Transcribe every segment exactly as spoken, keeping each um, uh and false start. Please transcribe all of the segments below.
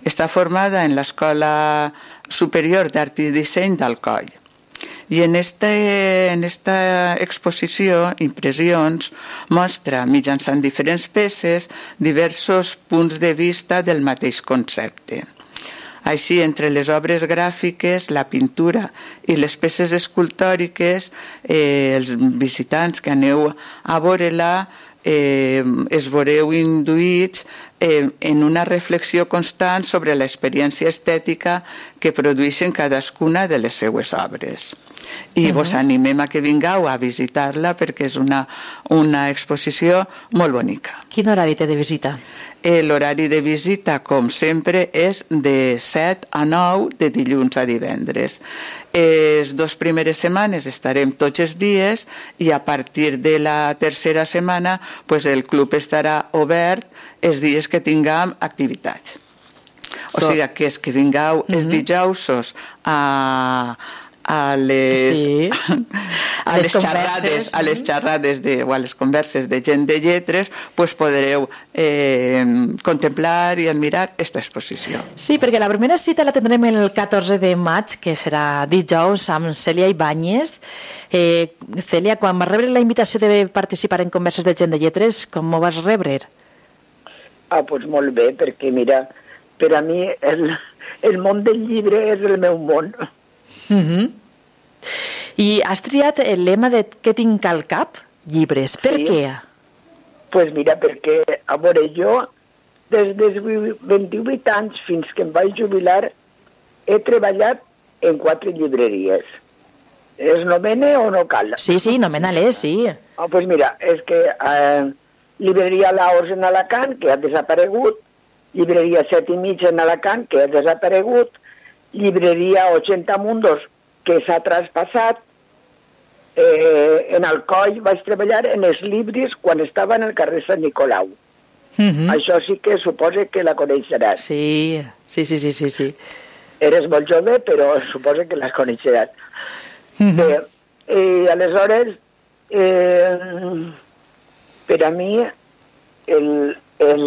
Està formada en l'Escola Superior d'Art i Disseny d'Alcoi. I en esta, en esta exposició, Impressions, mostra, mitjançant diferents peces, diversos punts de vista del mateix concepte. Així, entre les obres gràfiques, la pintura i les peces escultòriques, eh, els visitants que aneu a veure-la eh, es veureu induïts eh, en una reflexió constant sobre l'experiència estètica que produeixen cadascuna de les seues obres. I uh-huh. vos animem a que vingueu a visitar-la perquè és una, una exposició molt bonica. Quin horari té de visita? Eh, l'horari de visita, com sempre, és de set a nou de dilluns a divendres. Les dues primeres setmanes estarem tots els dies i a partir de la tercera setmana pues, el club estarà obert els dies que tinguem activitats. O sigui que és que vingueu els dijousos a... a les, sí. a, les, les xerrades, a les xerrades de, o a les converses de gent de lletres, pues podreu eh, contemplar i admirar esta exposició. Sí, perquè la primera cita la tindrem el catorze de maig, que serà dijous, amb Cèlia Ibáñez. Eh, Cèlia, quan vas rebre la invitació de participar en converses de gent de lletres, com ho vas rebre? Ah, doncs pues molt bé, perquè mira, per a mi el, el món del llibre és el meu món. Uh-huh. I has triat el lema de què tinc al cap? Llibres. Per sí. què? Doncs pues mira, perquè, a veure, jo des dels vint-i-vuit anys fins que em vaig jubilar he treballat en quatre llibreries. Es nomene o no cal? Sí, sí, nomena-les, sí. Ah, pues mira, és que eh, llibreria Laos en Alacant, que ha desaparegut, llibreria Set i Mig en Alacant, que ha desaparegut, llibreria ochenta Mundos, que s'ha traspassat. Eh, en Alcoi vaig treballar en els llibres quan estava en el carrer Sant Nicolau. Uh-huh. Això sí que suposa que la coneixeràs. Sí, sí, sí, sí, sí, sí. Eres molt jove, però suposa que la coneixeràs. Uh-huh. Bé, eh, aleshores, eh, per a mi, el, el...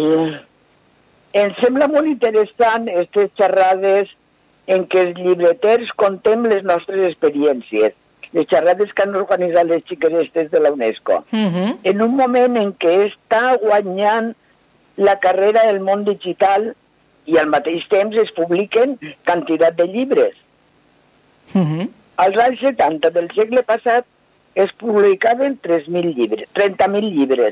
em sembla molt interessant aquestes xerrades en què els llibreters contem les nostres experiències, les xerrades que han organitzat les xiques estes de la UNESCO. Uh-huh. En un moment en què està guanyant la carrera del món digital i al mateix temps es publiquen quantitat de llibres. Uh-huh. Als anys setanta del segle passat es publicaven tres mil llibres, trenta mil llibres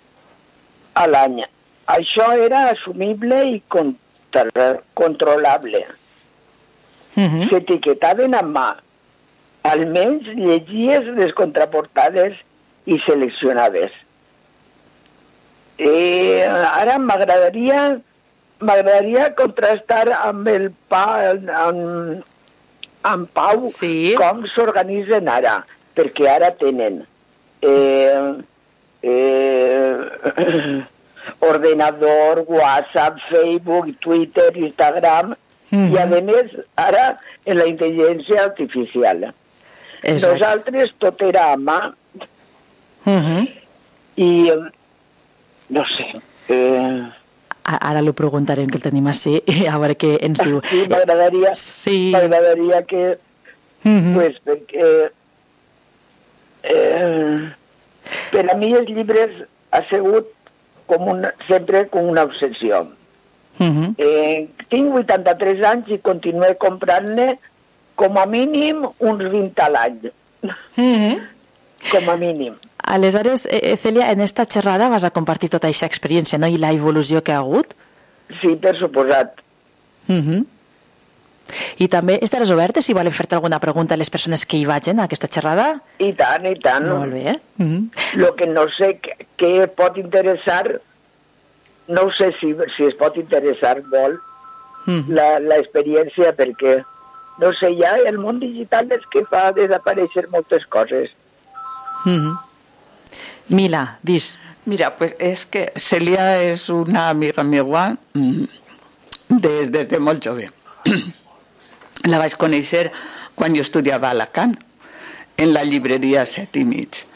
a l'any. Això era assumible i contra- controlable. Uh-huh. S'etiquetaven a mà. Almenys llegies les contraportades i seleccionaves. Eh, ara m'agradaria m'agradaria contrastar amb el pa, amb, amb Pau sí. com s'organitzen ara, perquè ara tenen eh, eh, ordenador, WhatsApp, Facebook, Twitter, Instagram, mm-hmm. i a més ara en la intel·ligència artificial. Exacte. Nosaltres tot era a mà. Mm-hmm. I no sé. Eh... Ara l'ho preguntarem, que el tenim així, a veure què ens diu. Sí, m'agradaria, sí. m'agradaria que... Mm-hmm. Pues, perquè... Eh, per a mi els llibres ha sigut com una, sempre com una obsessió. Mm-hmm. Eh, tinc vuitanta-tres anys i continuo comprant-ne com a mínim uns vint a l'any. Mm-hmm. Com a mínim. Aleshores, eh, Cèlia, en esta xerrada vas a compartir tota aquesta experiència, no? I la evolució que ha hagut? Sí, per suposat. Mm-hmm. I també estaràs oberta si volen fer-te alguna pregunta a les persones que hi vagin a aquesta xerrada? I tant, i tant. Molt bé. Mm-hmm. Lo que no sé què pot interessar, no sé si, si es pot interessar molt mm-hmm. l'experiència, perquè, no sé, ja el món digital és que fa desaparèixer moltes coses. Mm-hmm. Mila, dis. Mira, pues és que Cèlia és una amiga meva des, des de molt jove. La vaig conèixer quan jo estudiava a Alacant, en la llibreria Set i Mig.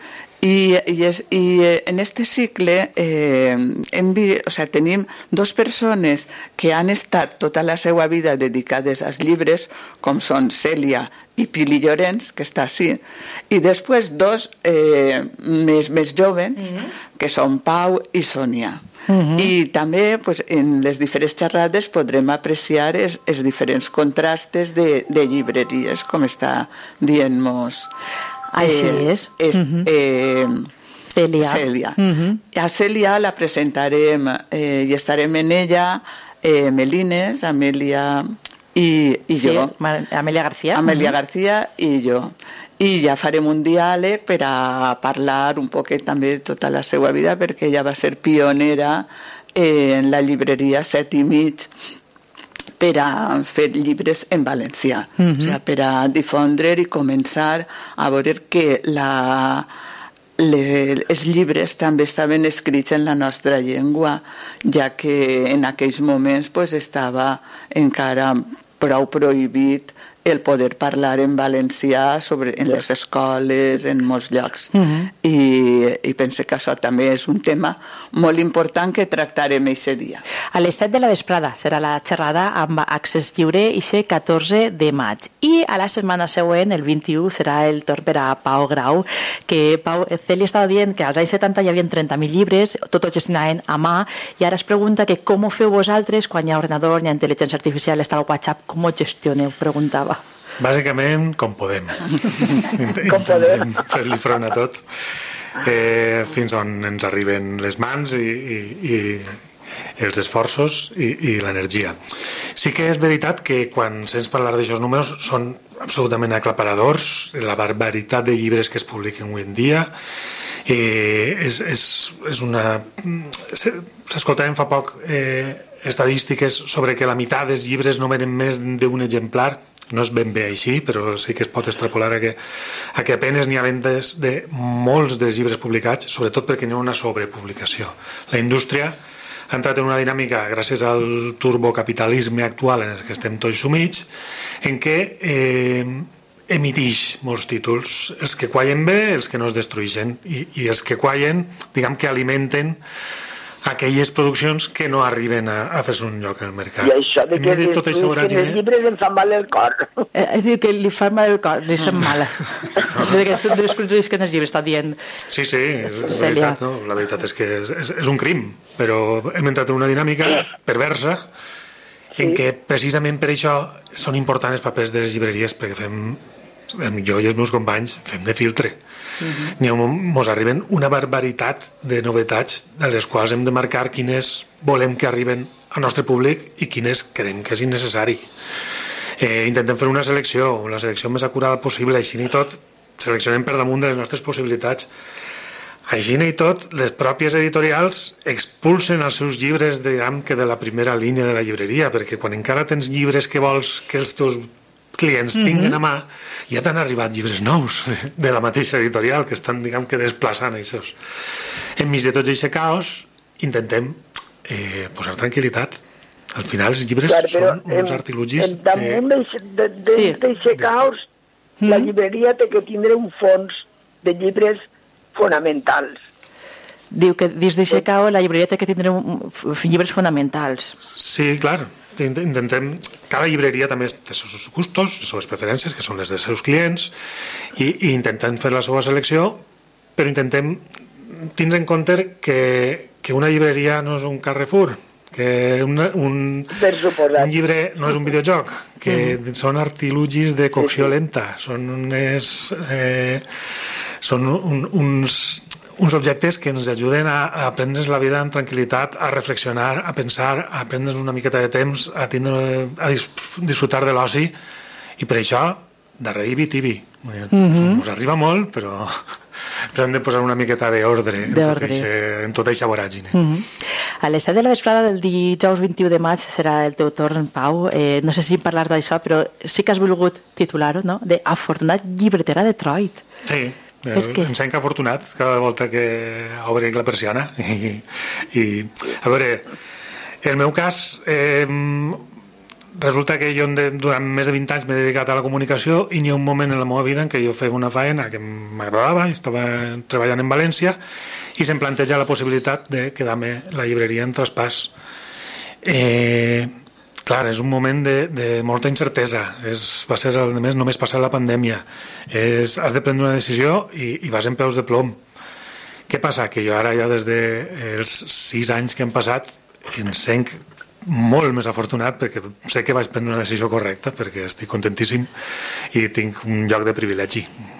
I, i, és, i en este cicle eh, hem, o sea, tenim dos persones que han estat tota la seva vida dedicades als llibres, com són Cèlia i Pili Llorenç, que està així, i després dos eh, més, més joves, mm-hmm. que són Pau i Sònia. Mm-hmm. I també pues, en les diferents xerrades podrem apreciar els, els diferents contrastes de, de llibreries, com està dient-nos. Així eh, és. és mm-hmm. eh, Cèlia. Cèlia. Mm-hmm. A Cèlia la presentarem eh, i estarem en ella eh, Melines, Amèlia i, i sí, jo. Amèlia García. Amèlia mm-hmm. García i jo. I ja farem un diàleg per a parlar un poquet també de tota la seva vida, perquè ella va ser pionera en la llibreria Set i Mig per a fer llibres en valencià, mm-hmm. o sigui, per a difondre i començar a veure que la, les, els llibres també estaven escrits en la nostra llengua, ja que en aquells moments pues, estava encara prou prohibit el poder parlar en valencià sobre, en les escoles, en molts llocs. Mm-hmm. I, I pense que això també és un tema molt important que tractarem aquest dia. A les set de la vesprada serà la xerrada amb accés lliure aquest catorze de maig. I a la setmana següent, el vint-i-u, serà el torn per a Pau Grau, que Pau, Cèlia estava dient que als anys setanta hi havia trenta mil llibres, tot ho gestionaven a mà, i ara es pregunta que com ho feu vosaltres quan hi ha ordenador, hi ha intel·ligència artificial, està el WhatsApp, com ho gestioneu, preguntava. Bàsicament, com podem. Com podem. Fer-li front a tot, eh, fins on ens arriben les mans i, i, i els esforços i, i l'energia. Sí que és veritat que quan sents parlar d'aixòs números són absolutament aclaparadors, la barbaritat de llibres que es publiquen avui en dia. Eh, és, és, és una... S'escoltaven fa poc eh, estadístiques sobre que la meitat dels llibres no venen més d'un exemplar. No és ben bé així, però sí que es pot extrapolar a que, a que apenes n'hi ha vendes de molts dels llibres publicats, sobretot perquè n'hi ha una sobrepublicació. La indústria ha entrat en una dinàmica, gràcies al turbocapitalisme actual en el que estem tots sumits, en què eh, emitix molts títols, els que quallen bé, els que no es destrueixen, i, i els que quallen, diguem que alimenten aquelles produccions que no arriben a, a fer-se un lloc al mercat. I això de que, de tot això, que els llibres em fan mal el cor. Eh, és dir, que li fa mal el cor, li sent mala. De que són dues cultures que en els llibres està dient. Sí, sí, és, és veritat, no? La veritat és que és, és, és un crim, però hem entrat en una dinàmica perversa en què precisament per això són importants els papers de les llibreries, perquè fem, jo i els meus companys fem de filtre. Uh-huh. N'hi ha, mos arriben una barbaritat de novetats de les quals hem de marcar quines volem que arriben al nostre públic i quines creiem que és innecessari. Eh, intentem fer una selecció, la selecció més acurada possible, així i tot seleccionem per damunt de les nostres possibilitats. Així i tot, les pròpies editorials expulsen els seus llibres, diguem que de la primera línia de la llibreria, perquè quan encara tens llibres que vols que els teus clients tinguin a mà, ja t'han arribat llibres nous de, de la mateixa editorial que estan, diguem que, desplaçant això. Enmig de tot aquest caos intentem eh, posar tranquil·litat. Al final els llibres clar, són uns en, artilugis en damunt eh... d'aquest sí. caos de... la llibreria té que tindre un fons de llibres fonamentals. Diu que dins d'aquest caos la llibreria té que tindre un, llibres fonamentals. Sí, clar. Intentem, cada llibreria també té els seus gustos, les seves preferències, que són les dels seus clients, i, i intentem fer la seva selecció, però intentem tindre en compte que, que una llibreria no és un Carrefour, que una, un, un llibre no és un videojoc, que mm. són artilugis de cocció lenta, són unes, eh, són un, uns... uns objectes que ens ajuden a, a prendre's la vida amb tranquil·litat, a reflexionar, a pensar, a prendre's una miqueta de temps, a, tindre, a disfrutar de l'oci, i per això, darrere i tibi. Mm-hmm. Ens arriba molt, però ens hem de posar una miqueta d'ordre en, tot eixe, en tota aquesta voràgine. Mm-hmm. A les set de la vesprada del dijous vint-i-u de maig serà el teu torn, Pau. Eh, no sé si parlar d'això, però sí que has volgut titular-ho, no?, de Afortunat llibreter a Detroit. Sí. Em sent afortunat cada volta que obri la persiana i, i a veure, el meu cas eh, resulta que jo de, durant més de vint anys m'he dedicat a la comunicació i n'hi ha un moment en la meva vida en què jo feia una faena que m'agradava, estava treballant en València i se'm planteja la possibilitat de quedar-me la llibreria en traspàs. Eh, clar, és un moment de, de molta incertesa. És, va ser, a més, només passar la pandèmia. És, has de prendre una decisió i, i vas en peus de plom. Què passa? Que jo ara ja des dels sis anys que han passat em sent molt més afortunat perquè sé que vaig prendre una decisió correcta, perquè estic contentíssim i tinc un lloc de privilegi.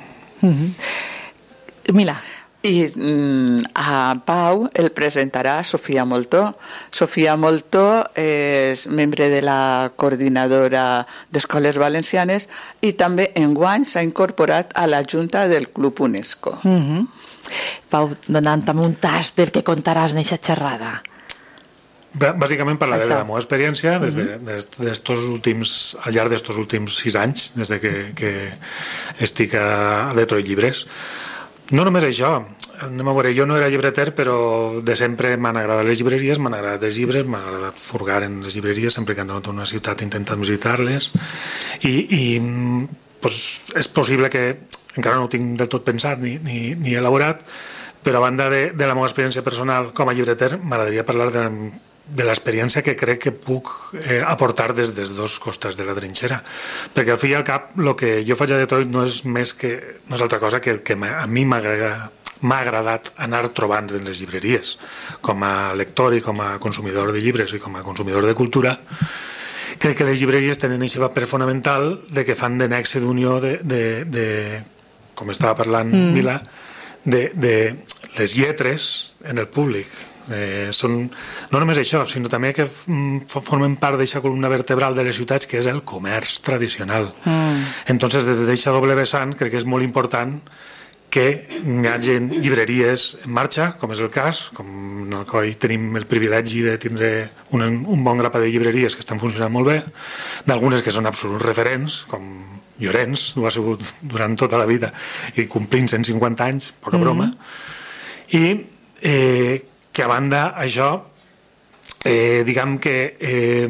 Mm-hmm. Mila. I mm, a Pau el presentarà Sofia Moltó. Sofia Moltó és membre de la coordinadora d'Escoles Valencianes i també enguany s'ha incorporat a la Junta del Club UNESCO. Mm-hmm. Pau, donant-me un tast del que contaràs en aquesta xerrada. Bàsicament parlaré de la meva experiència des de, des, d'estos últims, al llarg d'estos últims sis anys, des de que, que estic a Detroit Llibres. No només això, anem a veure, jo no era llibreter, però de sempre m'han agradat les llibreries, m'han agradat els llibres, m'ha agradat furgar en les llibreries, sempre que han anat a una ciutat intentant visitar-les, i, i pues, és possible que encara no ho tinc del tot pensat ni, ni, ni elaborat, però a banda de, de la meva experiència personal com a llibreter, m'agradaria parlar de, de l'experiència que crec que puc eh, aportar des dels dos costats de la trinxera, perquè al fi i al cap el que jo faig a Detroit no és més que no és altra cosa que el que a mi m'agrada m'ha agradat anar trobant en les llibreries com a lector i com a consumidor de llibres i com a consumidor de cultura. Crec que les llibreries tenen aquest paper fonamental de que fan de nexe d'unió de, de, de com estava parlant mm. Mila, de, de les lletres en el públic. Eh, són no només això, sinó també que formen part d'aquesta columna vertebral de les ciutats, que és el comerç tradicional. Mm. Entonces, des d'aquesta doble vessant, crec que és molt important que hi hagi llibreries en marxa, com és el cas, com en el C O I tenim el privilegi de tindre un, un bon grapat de llibreries que estan funcionant molt bé, d'algunes que són absoluts referents, com Llorenç, ho ha sigut durant tota la vida, i complint cent cinquanta anys, poca broma, mm-hmm. i eh, que a banda això, eh, diguem que eh,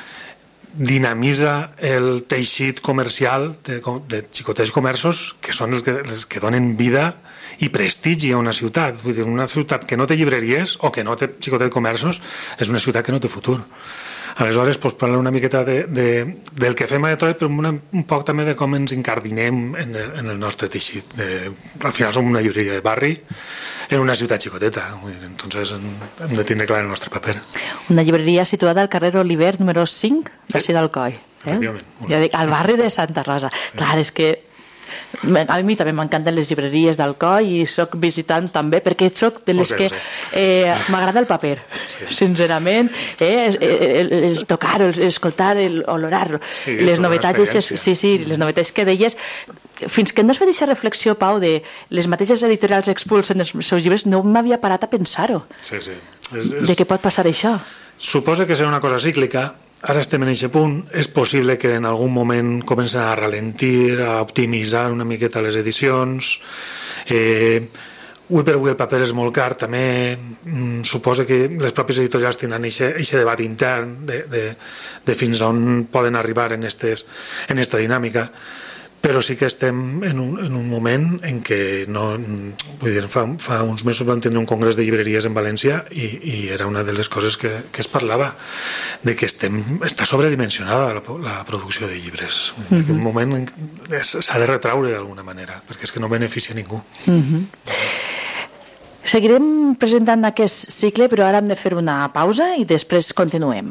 dinamitza el teixit comercial de, de xicotets comerços que són els que, els que donen vida i prestigi a una ciutat. Vull dir, una ciutat que no té llibreries o que no té xicotets comerços és una ciutat que no té futur. Aleshores, doncs, parlar una miqueta de, de, del que fem a Detroit, però una, un poc també de com ens incardinem en el, en el nostre teixit. De, al final som una llibreria de barri en una ciutat xicoteta, entonces hem de tindre clar el nostre paper. Una llibreria situada al carrer Oliver, número cinc, de sí. del C O I. Eh? Efectivament. Jo dic, al barri de Santa Rosa. Sí. Clar, és que a mi també m'encanten les llibreries del C O I i soc visitant també, perquè soc de les que eh, m'agrada el paper, sí. sincerament, eh, el, el tocar, el escoltar, el olorar, sí, les novetats, sí, sí, les novetats que deies, fins que no es va deixar reflexió, Pau, de les mateixes editorials expulsen els seus llibres, no m'havia parat a pensar-ho. Sí, sí. És, és... De què pot passar això? Suposa que serà una cosa cíclica. Ara estem en aquest punt, és possible que en algun moment comencen a ralentir, a optimitzar una miqueta les edicions. Eh, avui per avui el paper és molt car, també mm, suposa que les pròpies editorials tenen aquest debat intern de, de, de fins on poden arribar en estes, en esta dinàmica. Però sí que estem en un, en un moment en què no, vull dir, fa, fa uns mesos vam tenir un congrés de llibreries en València i, i era una de les coses que, que es parlava, de que estem, està sobredimensionada la, la producció de llibres. Mm-hmm. En un moment s'ha de retraure d'alguna manera, perquè és que no beneficia ningú. Mm-hmm. Seguirem presentant aquest cicle, però ara hem de fer una pausa i després continuem.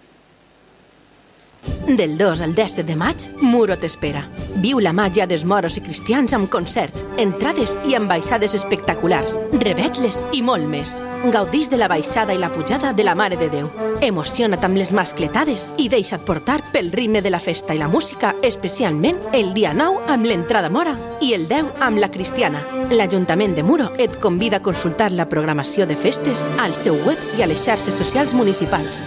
Del dos al disset de maig, Muro t'espera. Viu la màgia dels moros i cristians amb concerts, entrades i ambaixades espectaculars, revetles i molt més. Gaudís de la baixada i la pujada de la Mare de Déu. Emociona't amb les mascletades i deixa't portar pel ritme de la festa i la música, especialment el dia nou amb l'entrada mora i el deu amb la cristiana. L'Ajuntament de Muro et convida a consultar la programació de festes al seu web i a les xarxes socials municipals.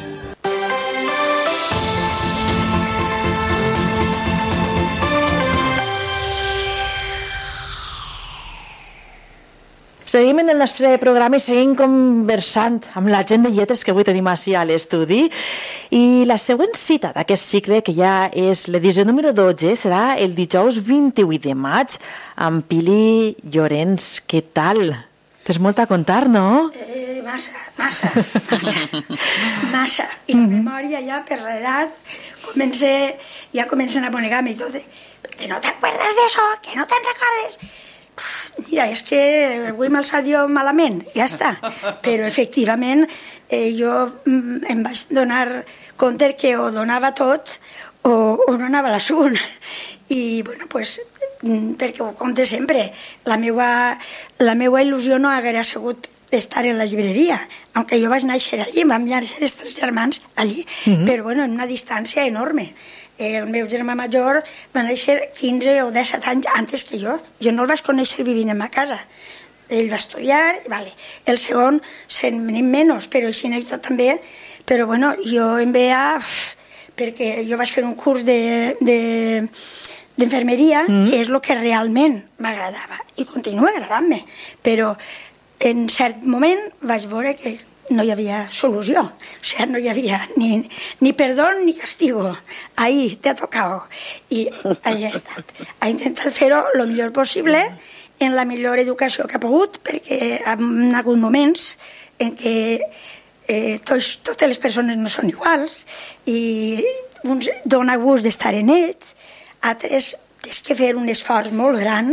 Seguim en el nostre programa i seguim conversant amb la gent de lletres que avui tenim així a l'estudi. I la següent cita d'aquest cicle, que ja és l'edició número dotze, serà el dijous vint-i-vuit de maig amb Pili Llorens. Què tal? Tens molt a contar, no? Eh, massa, massa, massa, massa. I la memòria ja per l'edat comença, ja comencen a monegar-me i tot. Que no t'acuerdes d'això, que no te'n recordes. Mira, és que avui me'l sap jo malament, ja està. Però efectivament eh, jo em vaig donar compte que o donava tot o, o no anava a l'assunt. I, bueno, pues, perquè ho compte sempre, la meva, la meva il·lusió no haguera sigut estar en la llibreria, aunque jo vaig néixer allí, vam néixer els tres germans allí, uh-huh. però bueno, en una distància enorme. El meu germà major va néixer quinze o disset anys antes que jo. Jo no el vaig conèixer vivint en ma casa. Ell va estudiar, vale. El segon, se'n venim menys, però així i tot també. Però bueno, jo em veia, perquè jo vaig fer un curs de... de d'infermeria, mm. que és el que realment m'agradava i continua agradant-me, però en cert moment vaig veure que no hi havia solució, o sigui, no hi havia ni, ni perdó ni castigo, ahí te ha tocado, i allà he estat. He intentat fer-ho el millor possible, en la millor educació que ha pogut, perquè han hagut moments en què eh, tots, totes les persones no són iguals i uns dona gust d'estar en ells, altres tens que fer un esforç molt gran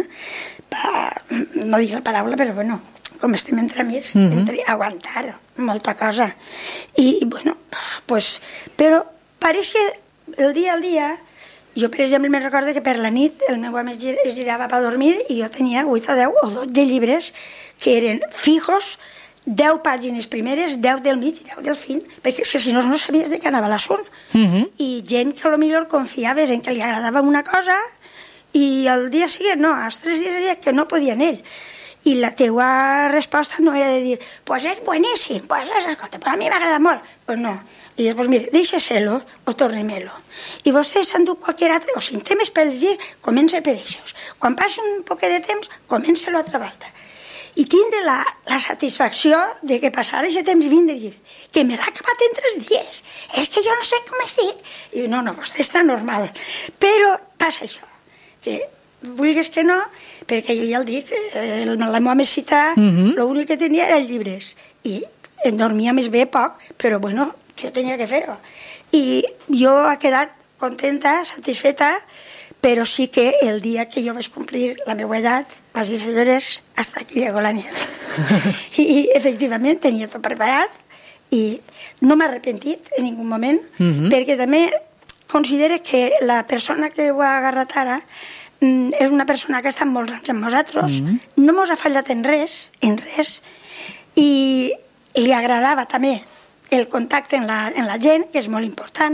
per, no dic la paraula, però bueno, com estem entre amics, mm-hmm. entre aguantar molta cosa. I, bueno, pues, però pareix que el dia al dia, jo per exemple me'n recordo que per la nit el meu home es girava per dormir i jo tenia vuit o deu o dotze llibres que eren fijos, deu pàgines primeres, deu del mig i deu del fin, perquè si no, no sabies de què anava l'assunt. Mm-hmm. I gent que potser confiaves en que li agradava una cosa i el dia següent, no, els tres dies seguits que no podia en ell. I la teua resposta no era de dir, pues és bueníssim, pues és, escolta, pues a mi m'agrada molt. Pues no. I després, mira, deixa-se-lo o torne-me-lo. I vostè s'endú qualsevol altre, o si en temes per llegir, comença per eixos. Quan passi un poquet de temps, comença-lo altra volta. I tindre la, la satisfacció de que passar aquest temps i vindre i dir que me l'ha acabat en tres dies. És que jo no sé com estic. I no, no, vostè està normal. Però passa això, que vulguis que no, perquè jo ja el dic, eh, la meva mesita, mm-hmm. l'únic que tenia eren llibres. I em dormia més bé poc, però bueno, jo tenia que fer-ho. I jo he quedat contenta, satisfeta, però sí que el dia que jo vaig complir la meva edat, vaig dir, senyores, hasta aquí llegó la nieve. I efectivament tenia tot preparat i no m'he arrepentit en ningú moment, mm-hmm. perquè també considero que la persona que ho ha agarrat ara mm, és una persona que ha estat molts anys amb nosaltres, mm-hmm. no mos ha fallat en res, en res, i li agradava també el contacte en la, en la gent, que és molt important,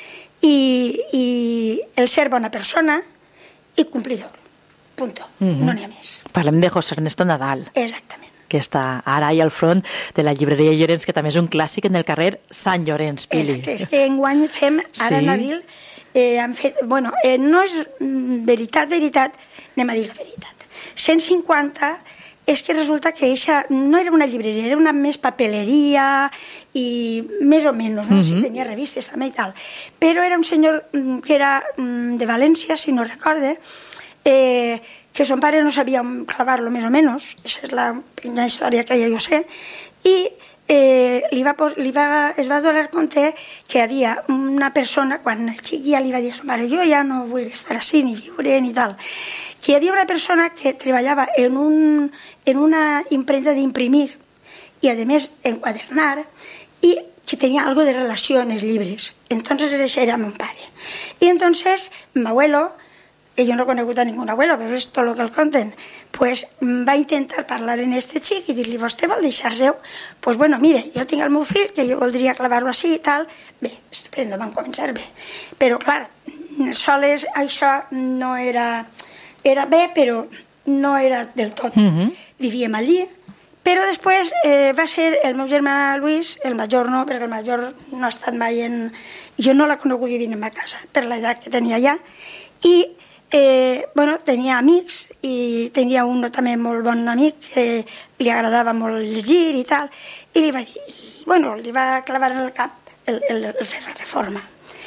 i, i el ser bona persona i complidor. Punto. Mm-hmm. No n'hi ha més. Parlem de José Ernesto Nadal. Exactament. Que està ara i al front de la llibreria Llorens, que també és un clàssic en el carrer Sant Llorenç, Pili. Exacte. És que enguany fem, ara sí. En abril, eh, han fet... Bueno, eh, no és veritat, veritat, anem a dir la veritat. cent cinquanta és que resulta que eixa no era una llibreria, era una més papeleria i més o menys, no? Mm-hmm. Si tenia revistes també i tal. Però era un senyor que era de València, si no recorde, eh, que son pare no sabia clavar-lo més o menys, aquesta és la pequeña història que ja jo sé, i eh, li va, li va, es va donar compte que hi havia una persona, quan el xic ja li va dir a son pare, jo ja no vull estar així, ni viure, ni tal, que hi havia una persona que treballava en, un, en una imprenta d'imprimir i, a més, enquadernar, i que tenia algo de relació en els llibres. Entonces, ese era mon pare. I entonces, mi abuelo, que jo no he conegut a ningú abuelo, però és tot el que el conten, pues, va intentar parlar en este xic i dir-li, vostè vol deixar seu? Pues bueno, mire, jo tinc el meu fill, que jo voldria clavar-lo així i tal. Bé, estupendo, van començar bé. Però, clar, soles això no era... Era bé, però no era del tot. Mm-hmm. Vivíem allí, però després eh, va ser el meu germà Luis, el major no, perquè el major no ha estat mai en... Jo no l'he conegut vivint en ma casa, per l'edat que tenia allà, i Eh, bueno, tenia amics i tenia un també molt bon amic que li agradava molt llegir i tal, i li va dir, i, bueno, li va clavar en el cap el, el, el fer la reforma.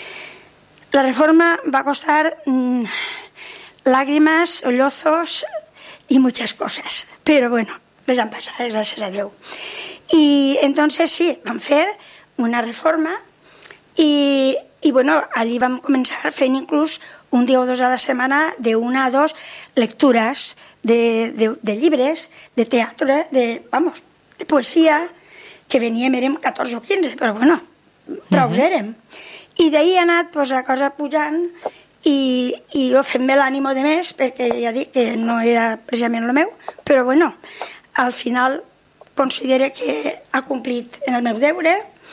La reforma va costar mmm, lágrimas, sollozos y muchas cosas, pero bueno, les han pasado, gracias a Dios. Y entonces sí, van fer una reforma i, i bueno, allí vam començar fent inclús un dia o dos a la setmana de una a dos lectures de, de, de llibres, de teatre, de, vamos, de poesia, que veníem, érem catorze o quinze, però bueno, prou uh-huh. érem. I d'ahir ha anat pues, la cosa pujant i, i jo fent-me l'ànimo de més, perquè ja dic que no era precisament el meu, però bueno, al final considero que ha complit en el meu deure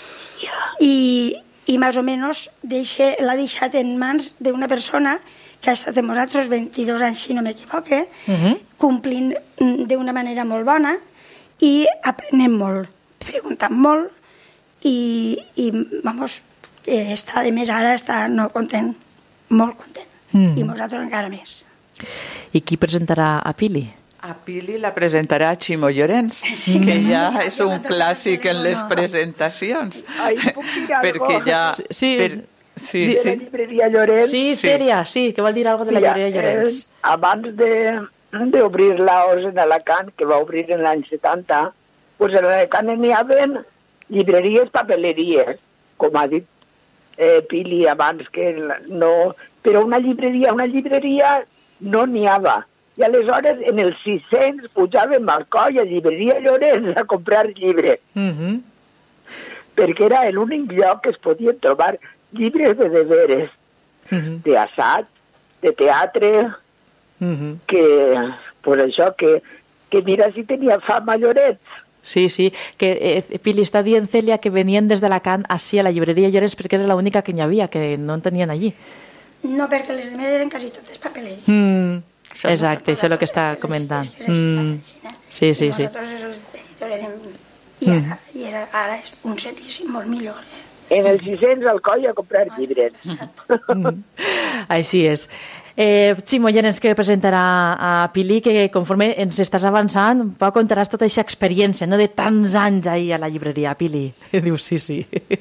i, i més o menys deixe, l'ha deixat en mans d'una persona que ha estat amb nosaltres vint-i-dos anys, si no m'equivoque, uh-huh. complint d'una manera molt bona i aprenem molt, preguntant molt i, i vamos, està, a més ara està no content, molt content, uh-huh. i nosaltres encara més. I qui presentarà a Pili? A Pili la presentarà Ximo Llorens, sí, que ja és un clàssic en les presentacions. Ai, puc dir algo? Perquè ja... Sí, per, sí, de sí. la llibreria Llorens. Sí, Cèlia, sí, que vol dir alguna de la llibreria Llorens. Eh, abans d'obrir la O S en Alacant, que va obrir en l'any setanta, pues en Alacant n'hi havia llibreries, papeleries, com ha dit eh, Pili abans, que no... Però una llibreria, una llibreria no n'hi havia. I aleshores en els sis-cents pujàvem al coll a llibreria Llorens a comprar llibres. Uh-huh. Perquè era l'únic lloc que es podien trobar llibres de deberes, uh-huh. d'assaig, de teatre, uh-huh. que, pues això, que, que mira si tenia fama Llorens. Sí, sí, que eh, Pili està dient, Cèlia, que venien des d'Alacant així a la llibreria Llorens perquè era l'única que n'hi havia, que no en tenien allí. No, perquè les demés eren quasi totes papeleries. Mm. Exacte, això és el que està comentant. Mm. Sí, sí, sí. Nosaltres els editors érem... I ara, mm. i ara, ara és un servici molt millor. Eh? En els sis-cents al coll a comprar llibres. Mm. Així és. Eh, Ximo Llorens, que presentarà a Pili, que conforme ens estàs avançant, pau contaràs tota aquesta experiència, no?, de tants anys ahir a la llibreria, Pili. Diu, sí, sí.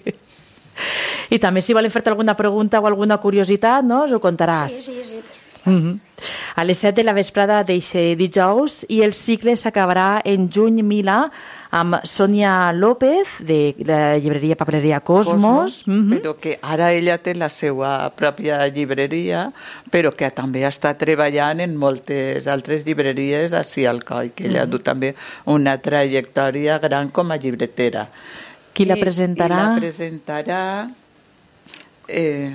I també si volen fer-te alguna pregunta o alguna curiositat, no?, ho contaràs. Sí, sí, sí. Uh-huh. A les set de la vesprada d'eixe dijous i el cicle s'acabarà en juny Milà amb Sònia López de la llibreria papeleria Cosmos, Cosmos uh-huh. però que ara ella té la seva pròpia llibreria, però que també està treballant en moltes altres llibreries així al coll, que ella uh-huh. ha dut també una trajectòria gran com a llibretera. Qui la presentarà? I la presentarà... Eh,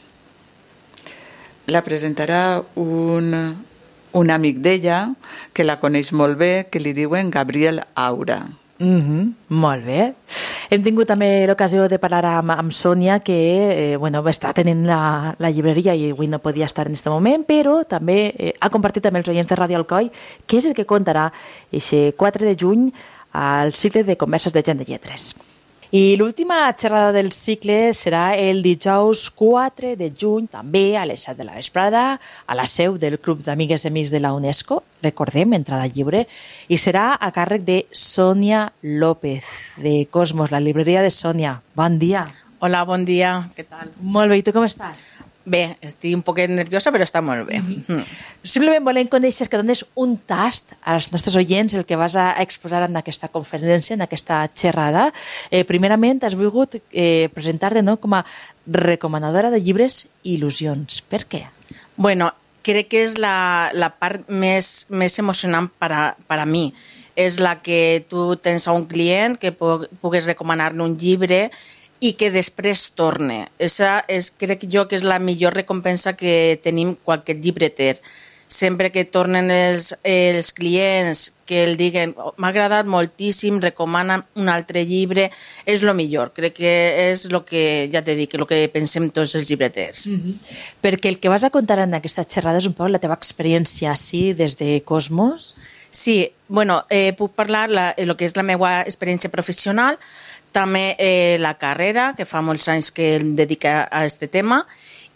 la presentarà un, un amic d'ella que la coneix molt bé, que li diuen Gabriel Aura. Mm-hmm. Molt bé. Hem tingut també l'ocasió de parlar amb, amb Sònia, que eh, bueno, està tenint la, la llibreria i avui no podia estar en aquest moment, però també eh, ha compartit amb els oients de Ràdio Alcoi què és el que contarà aquest quatre de juny al cicle de converses de gent de lletres. I l'última xerrada del cicle serà el dijous quatre de juny, també a les set de la vesprada, a la seu del Club d'Amigues i Amics de la UNESCO, recordem, entrada lliure, i serà a càrrec de Sònia López, de Cosmos, la llibreria de Sònia. Bon dia. Hola, bon dia. Què tal? Molt bé, i tu com estàs? Bé, estic un poquet nerviosa, però està molt bé. Mm-hmm. Mm. Simplement volem conèixer que dones un tast als nostres oients el que vas a exposar en aquesta conferència, en aquesta xerrada. Eh, primerament, has volgut eh, presentar-te, no?, com a recomanadora de llibres i il·lusions. Per què? Bueno, crec que és la, la part més, més emocionant per a, per a mi. És la que tu tens a un client que pu pugues recomanar-li un llibre i que després torne. Esa és, crec jo que és la millor recompensa que tenim qualsevol llibreter. Sempre que tornen els, els clients que el diguen oh, m'ha agradat moltíssim, recomana un altre llibre, és el millor. Crec que és el que, ja t'he dit, el que pensem tots els llibreters. Mm-hmm. Perquè el que vas a contar en aquesta xerrada és un poc la teva experiència, sí, des de Cosmos? Sí, bueno, eh, puc parlar la, el que és la meva experiència professional, també eh, la carrera, que fa molts anys que em dedica a aquest tema,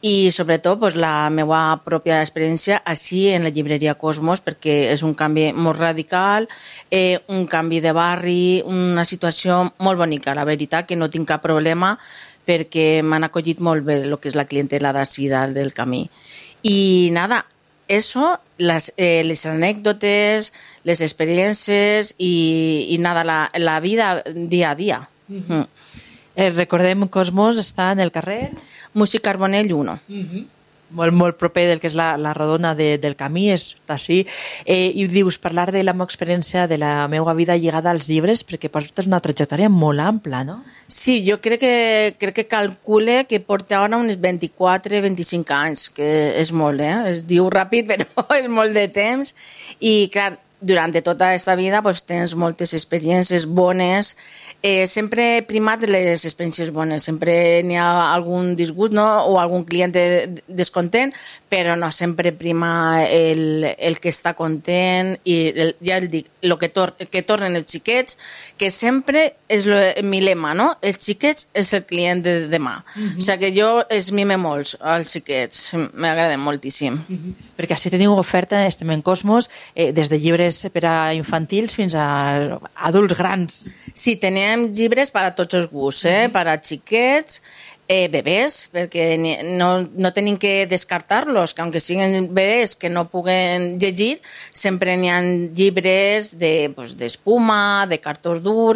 i sobretot pues, la meva pròpia experiència així en la llibreria Cosmos, perquè és un canvi molt radical, eh, un canvi de barri, una situació molt bonica, la veritat que no tinc cap problema perquè m'han acollit molt bé el que és la clientela d'ací del camí. I nada, eso, las, eh, les anécdotes, les experiències i, i nada, la, la vida dia a dia. Mm-hmm. Mm. Eh, recordem, Cosmos està en el carrer Músic Carbonell uno. Mm-hmm. Molt, molt proper del que és la, la rodona de, del camí, està així. Eh, I dius, parlar de la meva experiència, de la meva vida lligada als llibres, perquè portes una trajectòria molt ampla, no? Sí, jo crec que, crec que calcule que porta ara uns vint-i-quatre vint-i-cinc anys, que és molt, eh? Es diu ràpid, però és molt de temps. I, clar, durant tota aquesta vida pues, tens moltes experiències bones. Eh, sempre he primat les experiències bones, sempre n'hi ha algun disgust, no? O algun client descontent, però no sempre prima el, el que està content i el, ja el dic, el que, tor que tornen els xiquets, que sempre és lo, mi lema, no? Els xiquets és el client de demà. Uh-huh. O sigui que jo els mime molt, els xiquets, m'agraden moltíssim. Uh-huh. Perquè així teniu oferta, estem en Cosmos, eh, des de llibres per a infantils fins a adults grans. Sí, tenim llibres per a tots els gusts, eh? Per a xiquets, eh, bebès, perquè no, no tenim que descartar-los, que aunque siguin bebès que no puguen llegir, sempre n'hi ha llibres de, pues, d'espuma, de cartó dur,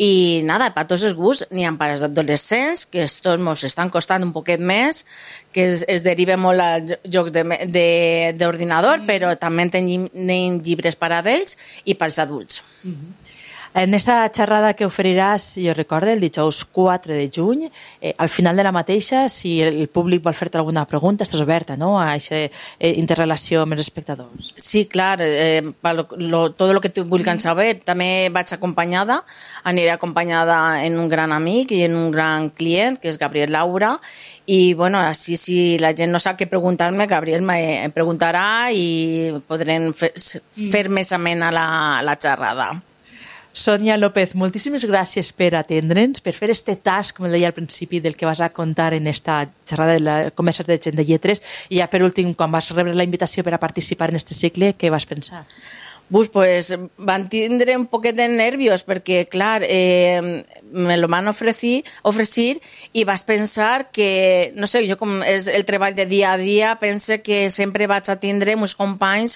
i nada, per tots els gusts, n'hi ha per als adolescents, que estos mos estan costant un poquet més, que es, es deriva molt a jocs d'ordinador, mm. però també tenim llibres per a ells i per als adults. Mm-hmm. En aquesta xerrada que oferiràs, jo recordo, el dijous quatre de juny, eh, al final de la mateixa, si el públic vol fer-te alguna pregunta, estàs oberta, no?, a aquesta eh, interrelació amb els espectadors. Sí, clar, eh, lo, lo, tot el que vulguin saber. També vaig acompanyada, aniré acompanyada en un gran amic i en un gran client, que és Gabriel Laura, i bueno, així si la gent no sap què preguntar-me, Gabriel me preguntarà i podrem fer, fer més amena la, la xerrada. Sònia López, moltíssimes gràcies per atendre'ns, per fer este tas, com deia al principi, del que vas a contar en esta xerrada de la Converses de Gent de Lletres, i ja per últim, quan vas rebre la invitació per a participar en este cicle, què vas pensar? Pues, pues van tindre un poquet de nervios perquè, clar, eh, me lo van ofrecer, ofrecer i vas pensar que, no sé, jo com és el treball de dia a dia, pense que sempre vaig a tindre uns companys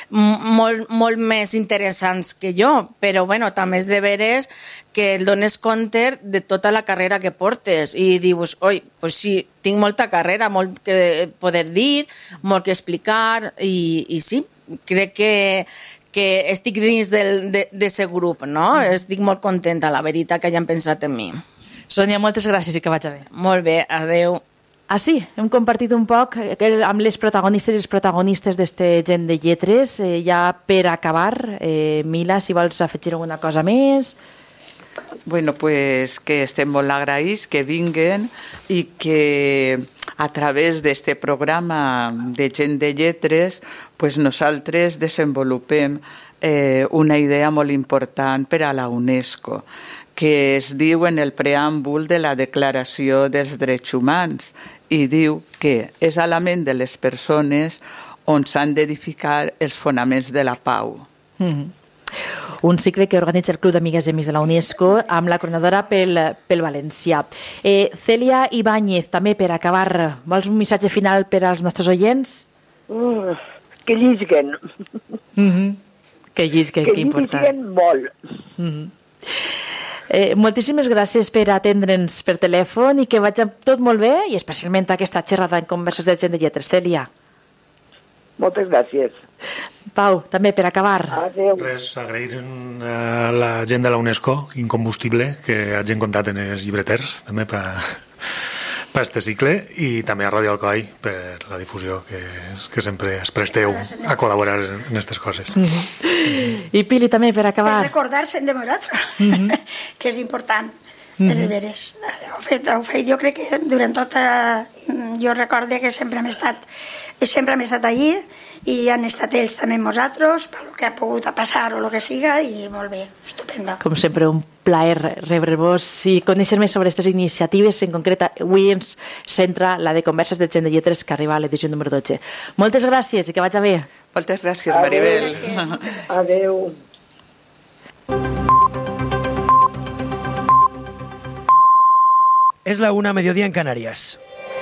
molt, molt més interessants que jo, però bueno, també és de veres que el dones compte de tota la carrera que portes i dius, oi, pues sí, tinc molta carrera, molt que poder dir, molt que explicar i, i sí, crec que que estic dins d'aquest grup, no? Mm. Estic molt contenta, la veritat, que hagin pensat en mi. Sònia, moltes gràcies i que vagi bé. Molt bé, adeu. Ah, sí, hem compartit un poc amb les protagonistes i els protagonistes d'este Gent de Lletres. Eh, ja per acabar, eh, Mila, si vols afegir alguna cosa més... Bueno, pues que estem molt agraïts que vinguen i que a través d'este programa de Gent de Lletres pues nosaltres desenvolupem eh, una idea molt important per a la UNESCO, que es diu en el preàmbul de la Declaració dels Drets Humans i diu que és a la ment de les persones on s'han d'edificar els fonaments de la pau. Mm-hmm. Un cicle que organitza el Club d'Amigues i Amics de la UNESCO amb la coordinadora pel, pel Valencià. Eh, Cèlia Ibáñez, també per acabar, vols un missatge final per als nostres oients? Mm, que llisguen. Mm-hmm. Que llisguen, que, que important. Que llisguen molt. Mm-hmm. Eh, moltíssimes gràcies per atendre'ns per telèfon i que vagi tot molt bé i especialment aquesta xerrada en Converses de Gent de Lletres. Cèlia. Moltes gràcies. Pau, també per acabar. Adéu. Res, agrair a la gent de la UNESCO, incombustible, que hagin comptat en els llibreters, també per per este cicle, i també a Ràdio Alcoi per la difusió, que, que sempre es presteu a col·laborar en aquestes coses. Mm-hmm. I Pili, també per acabar. Per recordar-se'n de vosaltres, mm-hmm. que és important. mm. és de veres. Ho fet, ho fet, jo crec que durant tota... Jo recorde que sempre hem estat sempre hem estat allí i han estat ells també amb nosaltres pel que ha pogut passar o el que siga i molt bé, estupendo. Com sempre, un plaer rebre-vos i conèixer més sobre aquestes iniciatives. En concret, avui ens centra la de Converses de Gent de Lletres, que arriba a l'edició número dotze. Moltes gràcies i que vagi bé. Moltes gràcies, Maribel. Adéu. Es la una, mediodía en Canarias.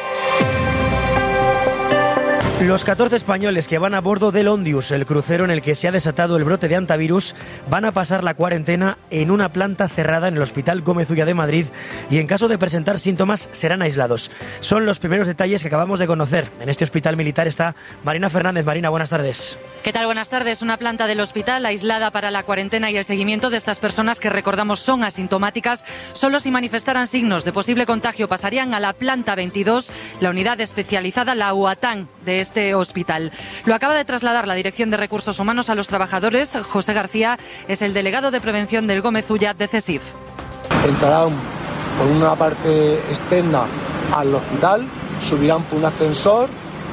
Los catorce españoles que van a bordo del Ondius, el crucero en el que se ha desatado el brote de hantavirus, van a pasar la cuarentena en una planta cerrada en el Hospital Gómez Ulla de Madrid y en caso de presentar síntomas serán aislados. Son los primeros detalles que acabamos de conocer. En este hospital militar está Marina Fernández. Marina, buenas tardes. ¿Qué tal? Buenas tardes. Una planta del hospital aislada para la cuarentena y el seguimiento de estas personas que, recordamos, son asintomáticas. Solo si manifestaran signos de posible contagio pasarían a la planta veintidós, la unidad especializada, la U A T A N de este hospital. Lo acaba de trasladar la Dirección de Recursos Humanos a los trabajadores. José García es el delegado de prevención del Gómez Ulla de CESIF. Entrarán por una parte externa al hospital, subirán por un ascensor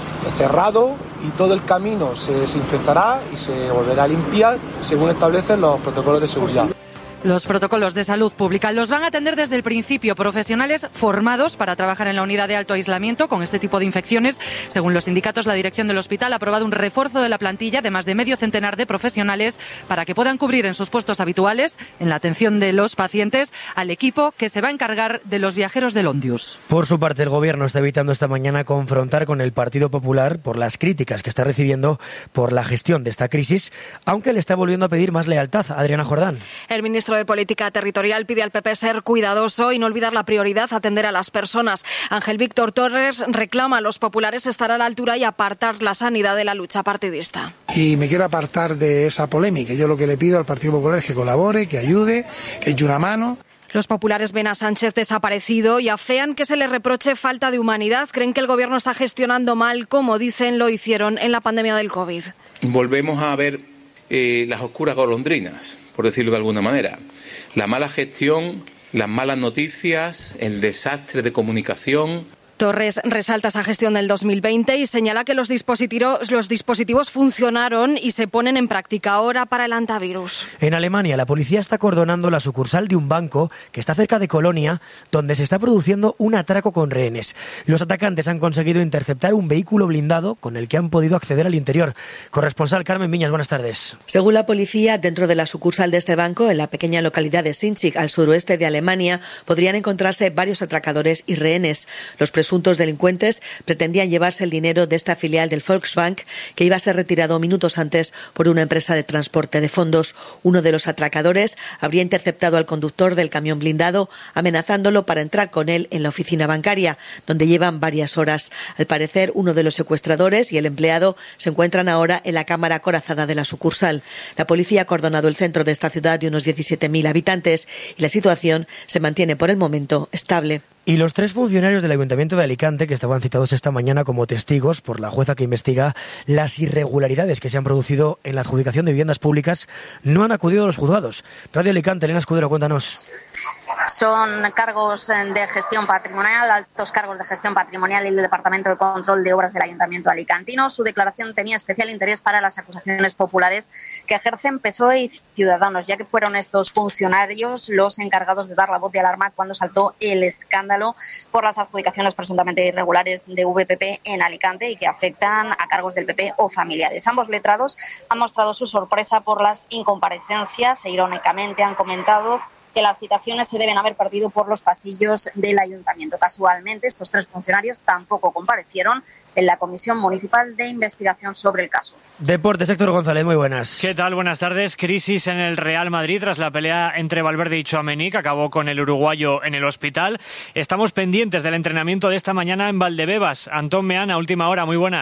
cerrado y todo el camino se desinfectará y se volverá a limpiar según establecen los protocolos de seguridad. Los protocolos de salud pública los van a atender desde el principio profesionales formados para trabajar en la unidad de alto aislamiento con este tipo de infecciones. Según los sindicatos, la dirección del hospital ha aprobado un refuerzo de la plantilla de más de medio centenar de profesionales para que puedan cubrir en sus puestos habituales, en la atención de los pacientes, al equipo que se va a encargar de los viajeros del Ondius. Por su parte, el Gobierno está evitando esta mañana confrontar con el Partido Popular por las críticas que está recibiendo por la gestión de esta crisis, aunque le está volviendo a pedir más lealtad. Adriana Jordán. El ministro de Política Territorial pide al P P ser cuidadoso y no olvidar la prioridad, atender a las personas. Ángel Víctor Torres reclama a los populares estar a la altura y apartar la sanidad de la lucha partidista. Y me quiero apartar de esa polémica. Yo lo que le pido al Partido Popular es que colabore, que ayude, que eche una mano. Los populares ven a Sánchez desaparecido y afean que se le reproche falta de humanidad. Creen que el Gobierno está gestionando mal, como dicen lo hicieron en la pandemia del COVID. Volvemos a ver eh, las oscuras golondrinas, por decirlo de alguna manera. La mala gestión, las malas noticias, el desastre de comunicación. Torres resalta esa gestión del dos mil veinte y señala que los dispositivos, los dispositivos funcionaron y se ponen en práctica ahora para el antivirus. En Alemania, la policía está acordonando la sucursal de un banco que está cerca de Colonia, donde se está produciendo un atraco con rehenes. Los atacantes han conseguido interceptar un vehículo blindado con el que han podido acceder al interior. Corresponsal Carmen Viñas, buenas tardes. Según la policía, dentro de la sucursal de este banco, en la pequeña localidad de Sinzig, al suroeste de Alemania, podrían encontrarse varios atracadores y rehenes. Los presuntos delincuentes pretendían llevarse el dinero de esta filial del Volksbank, que iba a ser retirado minutos antes por una empresa de transporte de fondos. Uno de los atracadores habría interceptado al conductor del camión blindado, amenazándolo para entrar con él en la oficina bancaria, donde llevan varias horas. Al parecer, uno de los secuestradores y el empleado se encuentran ahora en la cámara acorazada de la sucursal. La policía ha acordonado el centro de esta ciudad de unos diecisiete mil habitantes y la situación se mantiene por el momento estable. Y los tres funcionarios del Ayuntamiento de Alicante, que estaban citados esta mañana como testigos por la jueza que investiga las irregularidades que se han producido en la adjudicación de viviendas públicas, no han acudido a los juzgados. Radio Alicante, Elena Escudero, cuéntanos. Son cargos de gestión patrimonial, altos cargos de gestión patrimonial y el Departamento de Control de Obras del Ayuntamiento alicantino. Su declaración tenía especial interés para las acusaciones populares que ejercen P S O E y Ciudadanos, ya que fueron estos funcionarios los encargados de dar la voz de alarma cuando saltó el escándalo por las adjudicaciones presuntamente irregulares de V P P en Alicante y que afectan a cargos del P P o familiares. Ambos letrados han mostrado su sorpresa por las incomparecencias e irónicamente han comentado que las citaciones se deben haber perdido por los pasillos del ayuntamiento. Casualmente, estos tres funcionarios tampoco comparecieron en la Comisión Municipal de Investigación sobre el caso. Deportes, Héctor González, muy buenas. ¿Qué tal? Buenas tardes. Crisis en el Real Madrid tras la pelea entre Valverde y Tchouaméni, que acabó con el uruguayo en el hospital. Estamos pendientes del entrenamiento de esta mañana en Valdebebas. Antón Meana, última hora, muy buenas. ¿Qué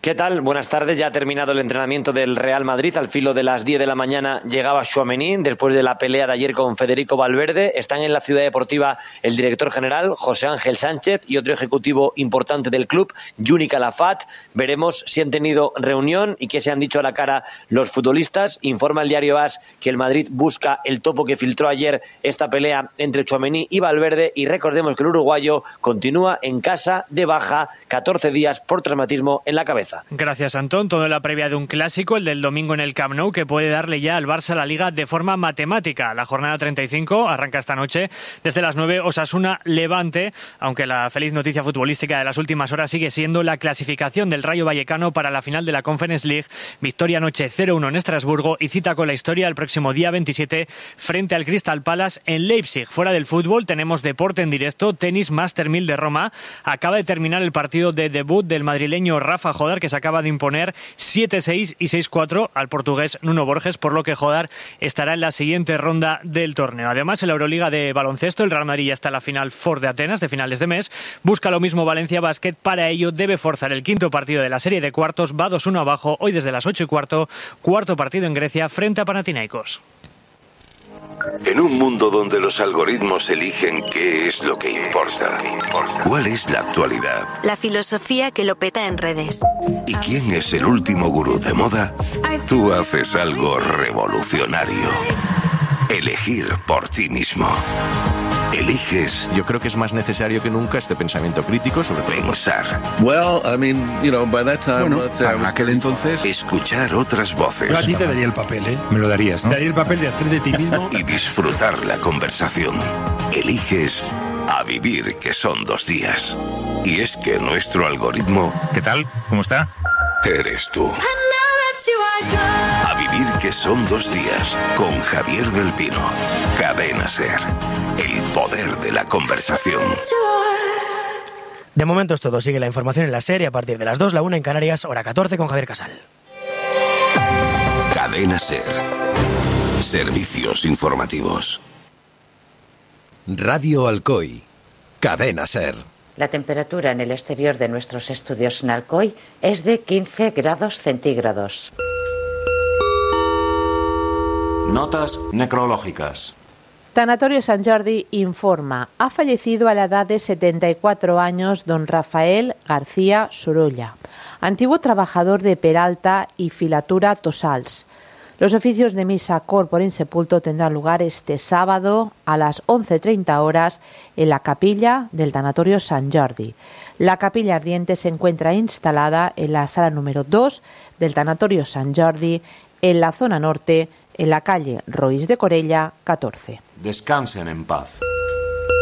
¿Qué tal? Buenas tardes. Ya ha terminado el entrenamiento del Real Madrid. Al filo de las diez de la mañana llegaba Tchouaméni después de la pelea de ayer con Federico Valverde. Están en la Ciudad Deportiva el director general, José Ángel Sánchez, y otro ejecutivo importante del club, Juni Calafat. Veremos si han tenido reunión y qué se han dicho a la cara los futbolistas. Informa el diario AS que el Madrid busca el topo que filtró ayer esta pelea entre Tchouaméni y Valverde. Y recordemos que el uruguayo continúa en casa de baja, catorce días por traumatismo en la cabeza. Gracias, Antón. Todo en la previa de un clásico, el del domingo en el Camp Nou, que puede darle ya al Barça la Liga de forma matemática. La jornada treinta y cinco arranca esta noche desde las nueve, Osasuna-Levante, aunque la feliz noticia futbolística de las últimas horas sigue siendo la clasificación del Rayo Vallecano para la final de la Conference League. Victoria anoche cero uno en Estrasburgo y cita con la historia el próximo día veintisiete frente al Crystal Palace en Leipzig. Fuera del fútbol tenemos deporte en directo, tenis Master mil de Roma. Acaba de terminar el partido de debut del madrileño Rafa Jodar, que se acaba de imponer siete seis y seis cuatro al portugués Nuno Borges, por lo que Jodar estará en la siguiente ronda del torneo. Además, en la Euroliga de baloncesto, el Real Madrid ya está en la final Ford de Atenas de finales de mes. Busca lo mismo Valencia Basket. Para ello debe forzar el quinto partido de la serie de cuartos. Va dos uno abajo hoy desde las ocho y cuarto. Cuarto partido en Grecia frente a Panathinaikos. En un mundo donde los algoritmos eligen qué es lo que importa, ¿cuál es la actualidad? La filosofía que lo peta en redes. ¿Y quién es el último gurú de moda? Tú haces algo revolucionario. Elegir por ti mismo. Eliges. Yo creo que es más necesario que nunca este pensamiento crítico sobre todo. Pensar. Well, I mean, you know, by that time, Bueno, let's say I para was- aquel entonces. Escuchar otras voces. Yo a ti te daría el papel, ¿eh? Me lo darías, Te daría el papel de hacer de ti mismo. Y disfrutar la conversación. Eliges a vivir, que son dos días. Y es que nuestro algoritmo. ¿Qué tal? ¿Cómo está? Eres tú. A vivir, que son dos días. Con Javier del Pino. Cadena Ser. El poder de la conversación. De momento es todo. Sigue la información en la serie a partir de las dos, la una en Canarias, hora catorce con Javier Casal. Cadena Ser. Servicios informativos. Radio Alcoy. Cadena Ser. La temperatura en el exterior de nuestros estudios en Alcoy es de quince grados centígrados. Notas necrológicas. Tanatorio Sant Jordi informa, ha fallecido a la edad de setenta y cuatro años don Rafael García Sorolla, antiguo trabajador de Peralta y Filatura Tosals. Los oficios de misa corpore insepulto tendrán lugar este sábado a las once treinta horas en la capilla del Tanatorio Sant Jordi. La capilla ardiente se encuentra instalada en la sala número dos del Tanatorio Sant Jordi, en la zona norte, en la calle Roís de Corella, catorce. Descansen en paz.